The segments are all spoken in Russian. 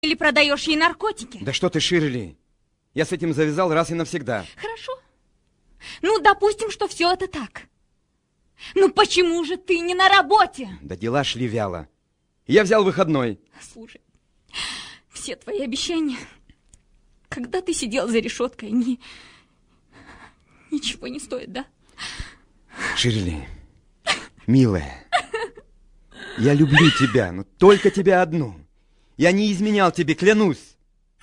Или продаешь ей наркотики? Да что ты, Ширли? Я с этим завязал раз и навсегда. Хорошо. Ну, допустим, что все это так. Ну, почему же ты не на работе? Да дела шли вяло. Я взял выходной. Слушай, все твои обещания, когда ты сидел за решеткой, ничего не стоит, да? Ширли, милая, я люблю тебя, но только тебя одну. Я не изменял тебе, клянусь.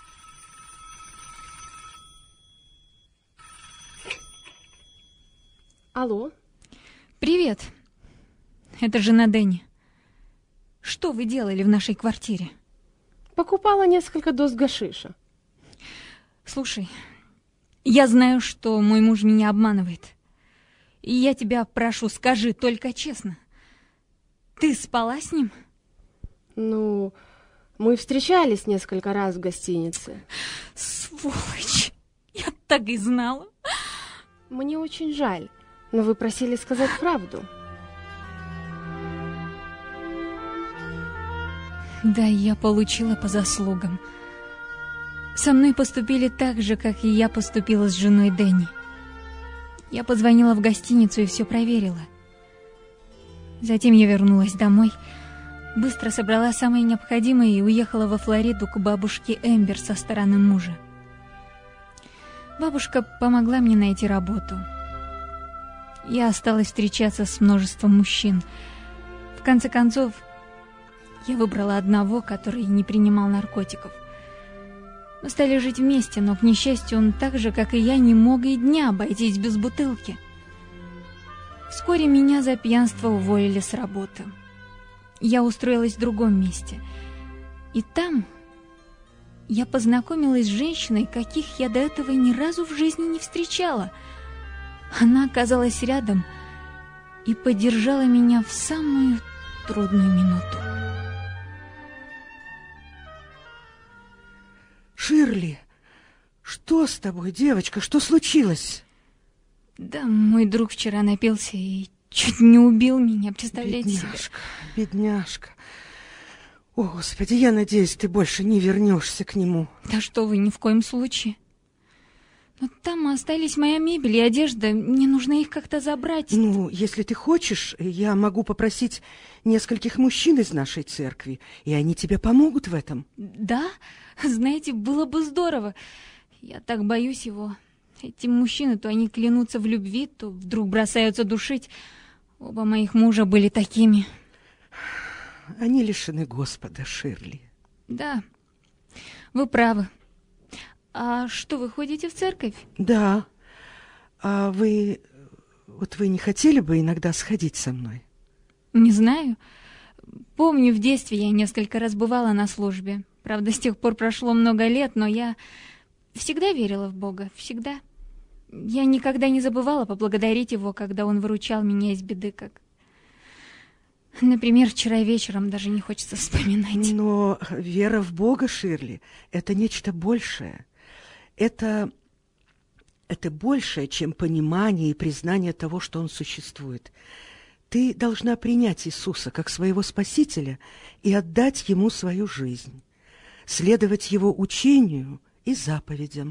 Алло. Привет. Это жена Дэнни. Что вы делали в нашей квартире? Покупала несколько доз гашиша. Слушай, я знаю, что мой муж меня обманывает. И я тебя прошу, скажи только честно. Ты спала с ним? Ну, мы встречались несколько раз в гостинице. Сволочь! Я так и знала. Мне очень жаль, но вы просили сказать правду. Да, я получила по заслугам. Со мной поступили так же, как и я поступила с женой Дэнни. Я позвонила в гостиницу и все проверила. Затем я вернулась домой, быстро собрала самое необходимое и уехала во Флориду к бабушке Эмбер со стороны мужа. Бабушка помогла мне найти работу. Я осталась встречаться с множеством мужчин. В конце концов, я выбрала одного, который не принимал наркотиков. Мы стали жить вместе, но, к несчастью, он так же, как и я, не мог и дня обойтись без бутылки. Вскоре меня за пьянство уволили с работы. Я устроилась в другом месте. И там я познакомилась с женщиной, каких я до этого ни разу в жизни не встречала. Она оказалась рядом и поддержала меня в самую трудную минуту. Ширли, что с тобой, девочка? Что случилось? Да, мой друг вчера напился и чуть не убил меня, представляете себе? Бедняжка, бедняжка. О, Господи, я надеюсь, ты больше не вернешься к нему. Да что вы, ни в коем случае. Но там остались моя мебель и одежда, мне нужно их как-то забрать. Ну, если ты хочешь, я могу попросить нескольких мужчин из нашей церкви, и они тебе помогут в этом. Да? Знаете, было бы здорово. Я так боюсь его. Эти мужчины, то они клянутся в любви, то вдруг бросаются душить. Оба моих мужа были такими. Они лишены Господа, Ширли. Да, вы правы. А что, вы ходите в церковь? Да. А вы не хотели бы иногда сходить со мной? Не знаю. Помню, в детстве я несколько раз бывала на службе. Правда, с тех пор прошло много лет, но я всегда верила в Бога, всегда. Я никогда не забывала поблагодарить Его, когда Он выручал меня из беды, как... Например, вчера вечером, даже не хочется вспоминать. Но вера в Бога, Ширли, это нечто большее. Это большее, чем понимание и признание того, что Он существует. Ты должна принять Иисуса как своего Спасителя и отдать Ему свою жизнь, следовать Его учению и заповедям.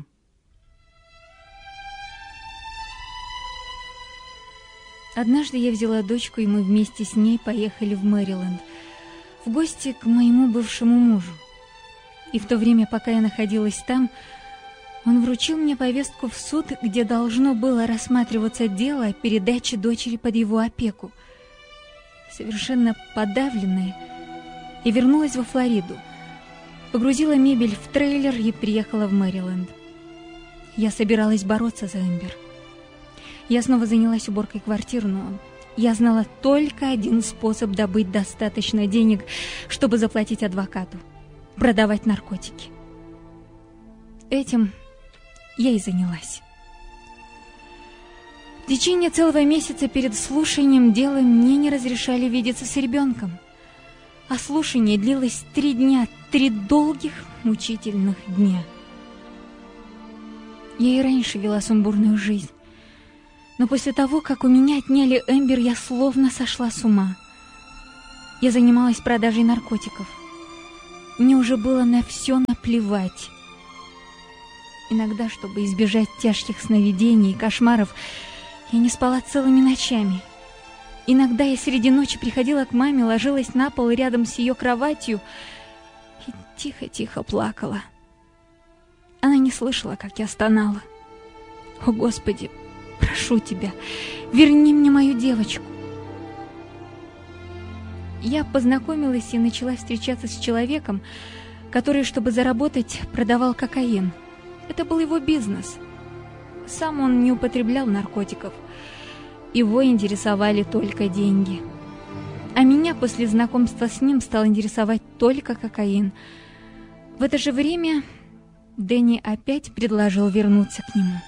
Однажды я взяла дочку, и мы вместе с ней поехали в Мэриленд, в гости к моему бывшему мужу. И в то время, пока я находилась там, он вручил мне повестку в суд, где должно было рассматриваться дело о передаче дочери под его опеку. Совершенно подавленная, я вернулась во Флориду, погрузила мебель в трейлер и приехала в Мэриленд. Я собиралась бороться за Эмбер. Я снова занялась уборкой квартир, но я знала только один способ добыть достаточно денег, чтобы заплатить адвокату – продавать наркотики. Этим я и занялась. В течение целого месяца перед слушанием дела мне не разрешали видеться с ребенком. А слушание длилось 3 дня, 3 долгих, мучительных дня. Я и раньше вела сумбурную жизнь. Но после того, как у меня отняли Эмбер, я словно сошла с ума. Я занималась продажей наркотиков. Мне уже было на все наплевать. Иногда, чтобы избежать тяжких сновидений и кошмаров, я не спала целыми ночами. Иногда я среди ночи приходила к маме, ложилась на пол рядом с ее кроватью и тихо-тихо плакала. Она не слышала, как я стонала. О, Господи, прошу тебя, верни мне мою девочку. Я познакомилась и начала встречаться с человеком, который, чтобы заработать, продавал кокаин. Это был его бизнес. Сам он не употреблял наркотиков. Его интересовали только деньги. А меня после знакомства с ним стал интересовать только кокаин. В это же время Дэнни опять предложил вернуться к нему.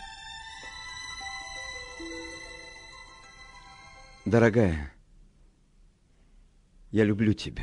Дорогая, я люблю тебя.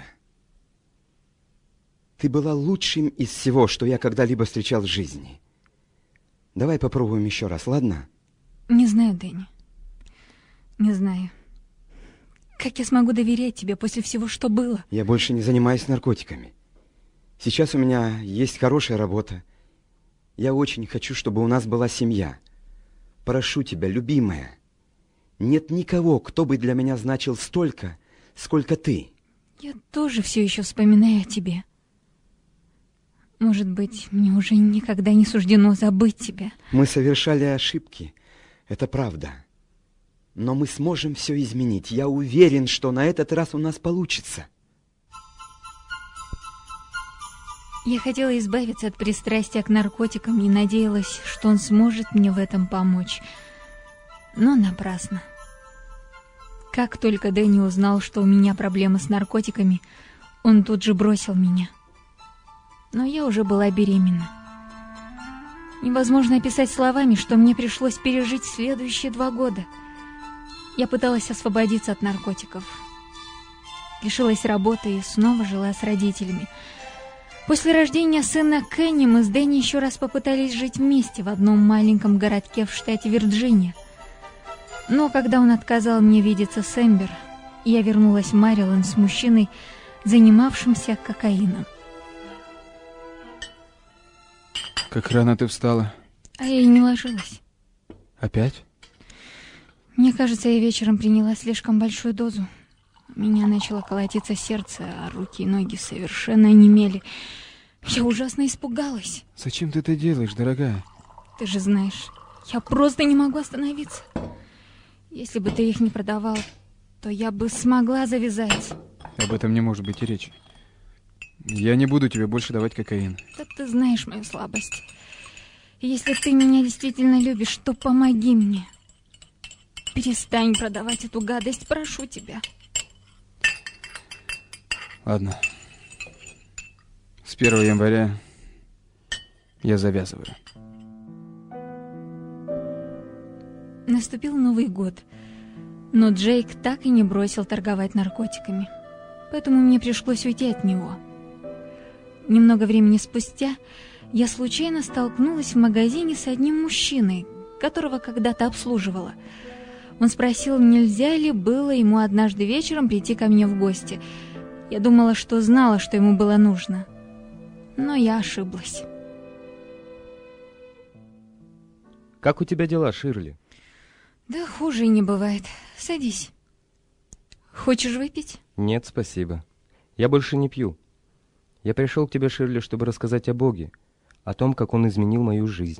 Ты была лучшим из всего, что я когда-либо встречал в жизни. Давай попробуем еще раз, ладно? Не знаю, Дэнни. Не знаю. Как я смогу доверять тебе после всего, что было? Я больше не занимаюсь наркотиками. Сейчас у меня есть хорошая работа. Я очень хочу, чтобы у нас была семья. Прошу тебя, любимая. Нет никого, кто бы для меня значил столько, сколько ты. Я тоже все еще вспоминаю о тебе. Может быть, мне уже никогда не суждено забыть тебя. Мы совершали ошибки, это правда. Но мы сможем все изменить. Я уверен, что на этот раз у нас получится. Я хотела избавиться от пристрастия к наркотикам и надеялась, что он сможет мне в этом помочь. Но напрасно. Как только Дэнни узнал, что у меня проблемы с наркотиками, он тут же бросил меня. Но я уже была беременна. Невозможно описать словами, что мне пришлось пережить следующие 2 года. Я пыталась освободиться от наркотиков. Лишилась работы и снова жила с родителями. После рождения сына Кенни мы с Дэнни еще раз попытались жить вместе в одном маленьком городке в штате Вирджиния. Но когда он отказал мне видеться с Эмбер, я вернулась в Мэриленд с мужчиной, занимавшимся кокаином. Как рано ты встала? А я и не ложилась. Опять? Мне кажется, я вечером приняла слишком большую дозу. У меня начало колотиться сердце, а руки и ноги совершенно онемели. Я ужасно испугалась. Зачем ты это делаешь, дорогая? Ты же знаешь, я просто не могу остановиться. Если бы ты их не продавал, то я бы смогла завязать. Об этом не может быть и речи. Я не буду тебе больше давать кокаин. Да ты знаешь мою слабость. Если ты меня действительно любишь, то помоги мне. Перестань продавать эту гадость, прошу тебя. Ладно. С 1 января я завязываю. Наступил Новый год, но Джейк так и не бросил торговать наркотиками, поэтому мне пришлось уйти от него. Немного времени спустя я случайно столкнулась в магазине с одним мужчиной, которого когда-то обслуживала. Он спросил, нельзя ли было ему однажды вечером прийти ко мне в гости. Я думала, что знала, что ему было нужно, но я ошиблась. Как у тебя дела, Ширли? Да хуже и не бывает. Садись. Хочешь выпить? Нет, спасибо. Я больше не пью. Я пришел к тебе, Ширли, чтобы рассказать о Боге, о том, как Он изменил мою жизнь.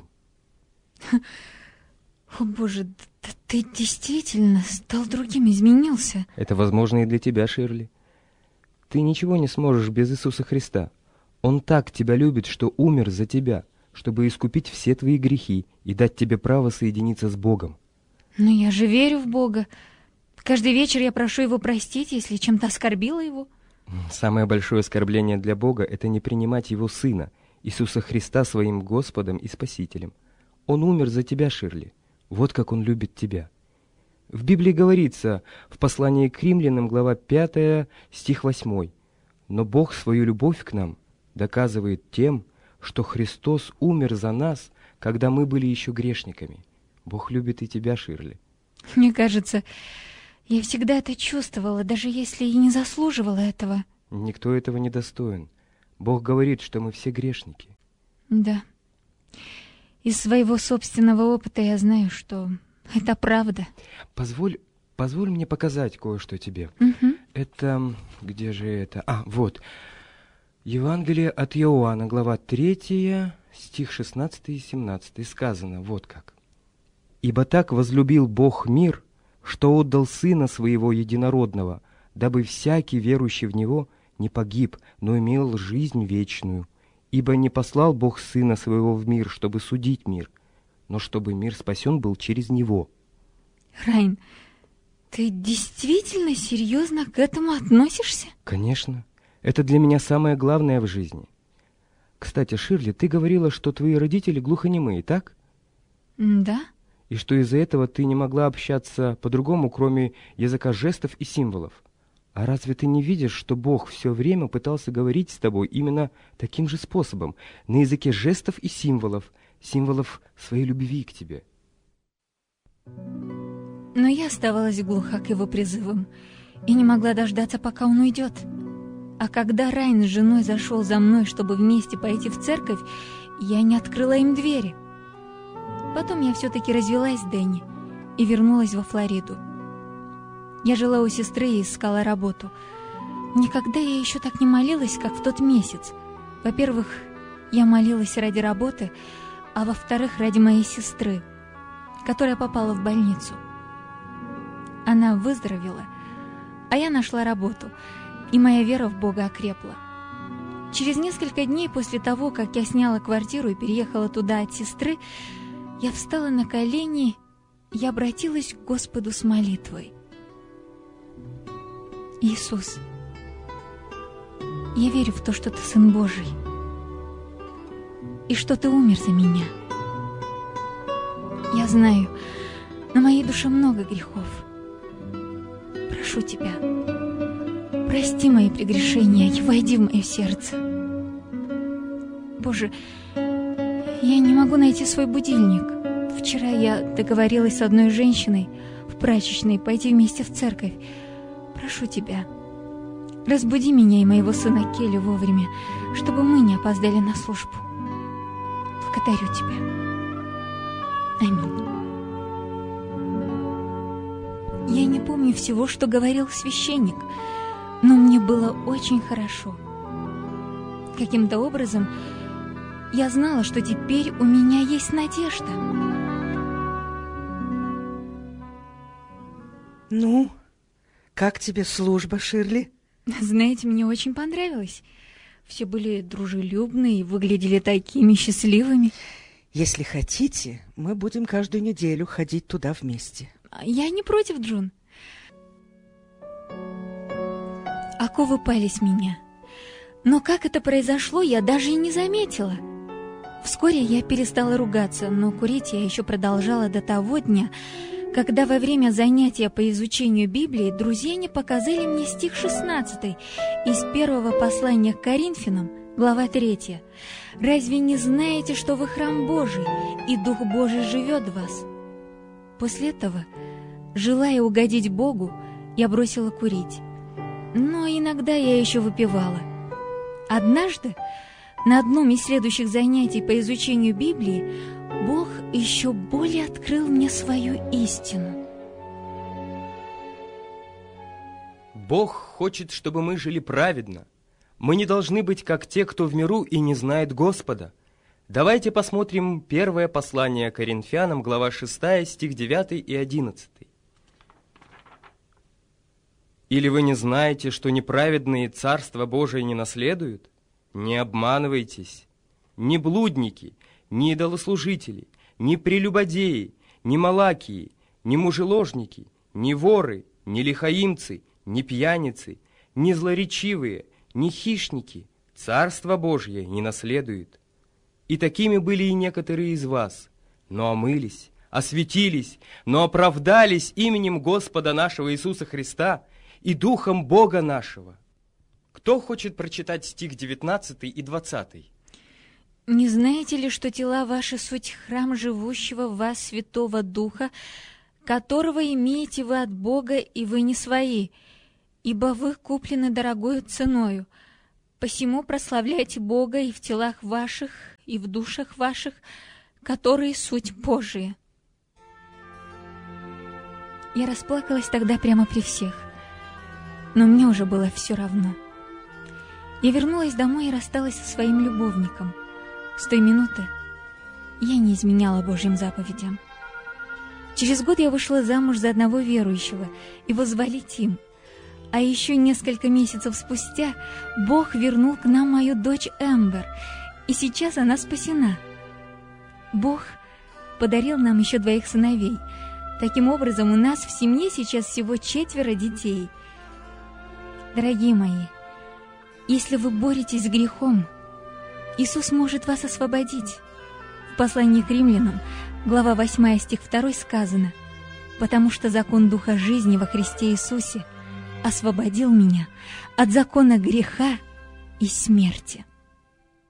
О, Боже, да ты действительно стал другим, изменился. Это возможно и для тебя, Ширли. Ты ничего не сможешь без Иисуса Христа. Он так тебя любит, что умер за тебя, чтобы искупить все твои грехи и дать тебе право соединиться с Богом. Но я же верю в Бога. Каждый вечер я прошу Его простить, если чем-то оскорбила Его. Самое большое оскорбление для Бога — это не принимать Его Сына, Иисуса Христа, своим Господом и Спасителем. Он умер за тебя, Ширли. Вот как Он любит тебя. В Библии говорится, в послании к Римлянам, глава 5, стих 8. «Но Бог свою любовь к нам доказывает тем, что Христос умер за нас, когда мы были еще грешниками». Бог любит и тебя, Ширли. Мне кажется, я всегда это чувствовала, даже если и не заслуживала этого. Никто этого не достоин. Бог говорит, что мы все грешники. Да. Из своего собственного опыта я знаю, что это правда. Позволь мне показать кое-что тебе. Угу. Это... Где же это? Вот. Евангелие от Иоанна, глава 3, стих 16 и 17. Сказано вот как. «Ибо так возлюбил Бог мир, что отдал Сына Своего Единородного, дабы всякий, верующий в Него, не погиб, но имел жизнь вечную. Ибо не послал Бог Сына Своего в мир, чтобы судить мир, но чтобы мир спасен был через Него». Райн, ты действительно серьезно к этому относишься? Конечно. Это для меня самое главное в жизни. Кстати, Ширли, ты говорила, что твои родители глухонемые, так? Да. И что из-за этого ты не могла общаться по-другому, кроме языка жестов и символов. А разве ты не видишь, что Бог все время пытался говорить с тобой именно таким же способом, на языке жестов и символов своей любви к тебе? Но я оставалась глуха к его призывам и не могла дождаться, пока он уйдет. А когда Райн с женой зашел за мной, чтобы вместе пойти в церковь, я не открыла им двери. Потом я все-таки развелась с Дэнни и вернулась во Флориду. Я жила у сестры и искала работу. Никогда я еще так не молилась, как в тот месяц. Во-первых, я молилась ради работы, а во-вторых, ради моей сестры, которая попала в больницу. Она выздоровела, а я нашла работу, и моя вера в Бога окрепла. Через несколько дней после того, как я сняла квартиру и переехала туда от сестры, я встала на колени и обратилась к Господу с молитвой. Иисус, я верю в то, что Ты Сын Божий, и что Ты умер за меня. Я знаю, на моей душе много грехов. Прошу Тебя, прости мои прегрешения и войди в мое сердце. Боже, я не могу найти свой будильник. Вчера я договорилась с одной женщиной в прачечной пойти вместе в церковь. Прошу Тебя, разбуди меня и моего сына Келли вовремя, чтобы мы не опоздали на службу. Благодарю Тебя. Аминь. Я не помню всего, что говорил священник, но мне было очень хорошо. Каким-то образом я знала, что теперь у меня есть надежда. Ну, как тебе служба, Ширли? Знаете, мне очень понравилось. Все были дружелюбные и выглядели такими счастливыми. Если хотите, мы будем каждую неделю ходить туда вместе. Я не против, Джон. Оковы пали с меня. Но как это произошло, я даже и не заметила. Вскоре я перестала ругаться, но курить я еще продолжала до того дня, когда во время занятия по изучению Библии друзья не показали мне стих 16 из первого послания к Коринфянам, глава 3. «Разве не знаете, что вы храм Божий, и Дух Божий живет в вас?» После этого, желая угодить Богу, я бросила курить. Но иногда я еще выпивала. Однажды, на одном из следующих занятий по изучению Библии, Бог еще более открыл мне свою истину. Бог хочет, чтобы мы жили праведно. Мы не должны быть как те, кто в миру и не знает Господа. Давайте посмотрим первое послание Коринфянам, глава 6, стих 9 и 11. «Или вы не знаете, что неправедные Царство Божие не наследуют? Не обманывайтесь. Ни блудники, ни идолослужители, ни прелюбодеи, ни малакии, ни мужеложники, ни воры, ни лихаимцы, ни пьяницы, ни злоречивые, ни хищники Царство Божье не наследуют. И такими были и некоторые из вас, но омылись, осветились, но оправдались именем Господа нашего Иисуса Христа и Духом Бога нашего». Кто хочет прочитать стих 19 и 20? «Не знаете ли, что тела ваши суть храм живущего в вас Святого Духа, которого имеете вы от Бога, и вы не свои, ибо вы куплены дорогою ценою? Посему прославляйте Бога и в телах ваших, и в душах ваших, которые суть Божия». Я расплакалась тогда прямо при всех, но мне уже было все равно. Я вернулась домой и рассталась со своим любовником. С той минуты я не изменяла Божьим заповедям. Через год я вышла замуж за одного верующего, его звали Тим. А еще несколько месяцев спустя Бог вернул к нам мою дочь Эмбер, и сейчас она спасена. Бог подарил нам еще 2 сыновей. Таким образом, у нас в семье сейчас всего 4 детей. Дорогие мои, если вы боретесь с грехом, Иисус может вас освободить. В послании к Римлянам, глава 8, стих 2 сказано: «Потому что закон Духа жизни во Христе Иисусе освободил меня от закона греха и смерти».